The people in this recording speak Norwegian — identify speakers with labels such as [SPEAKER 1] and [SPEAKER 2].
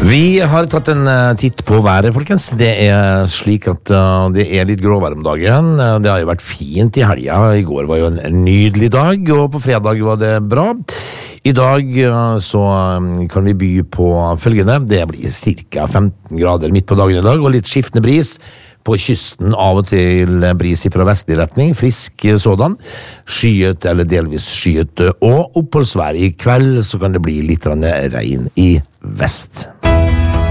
[SPEAKER 1] Vi har tatt en titt på været, folkens. Det slik at det litt gråvær om dagen. Det har jo vært fint i helga. I går var jo en nydelig dag, og på fredag var det bra. I dag så kan vi by på følgende. Det blir cirka 15 grader midt på dagen i dag, og litt skiftende bris. På kysten av og til bris fra vestlig retning, frisk sådan. Skyet eller delvis skyet, og oppholdsvær i kveld så kan det bli litt regn i vest.